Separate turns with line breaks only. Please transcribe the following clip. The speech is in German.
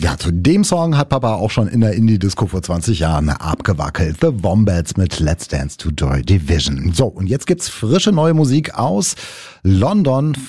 Ja, zu dem Song hat Papa auch schon in der Indie-Disco vor 20 Jahren abgewackelt. The Wombats mit Let's Dance to Joy Division. So, und jetzt gibt's frische neue Musik aus London